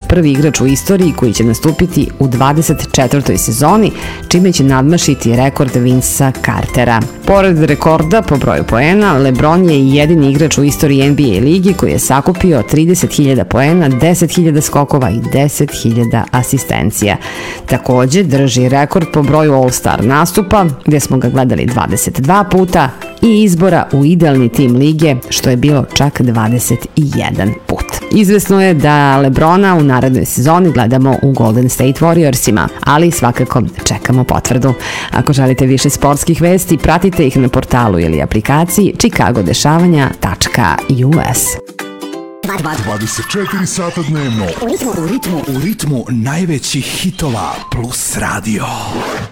prvi igrač u istoriji koji će nastupiti u 24. sezoni, čime će nadmašiti rekord Vincea Cartera. Pored rekorda po broju poena, LeBron je jedini igrač u istoriji NBA ligi koji je sakupio 30.000 poena, 10.000 skokova i 10.000 asistencija. Takođe drži rekord po broju All-Star nastupa, gde smo ga gledali 22 puta, i izbora u idealni tim lige, što je bilo čak 21 put. Izvesno je da LeBrona u narednoj sezoni gledamo u Golden State Warriorsima, ali svakako čekamo potvrdu. Ako želite više sportskih vesti, pratite ih na portalu ili aplikaciji chicagodešavanja.us. 24 sata dnevno u ritmu najvećih hitova plus radio.